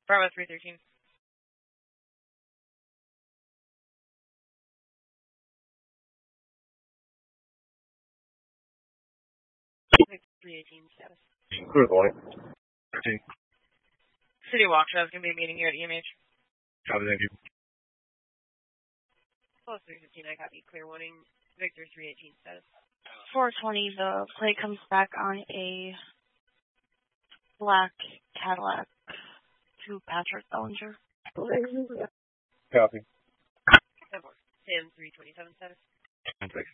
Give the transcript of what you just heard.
Bravo 313. Victor 318 status. Clear the light. 13. City Waukesha is going to be meeting you at EMH. Copy, thank you. Plus 315, I copy. Clear warning. Victor 318 status. 420, the plate comes back on a black Cadillac to Patrick Bellinger. Copy. Sam 327 status. 6.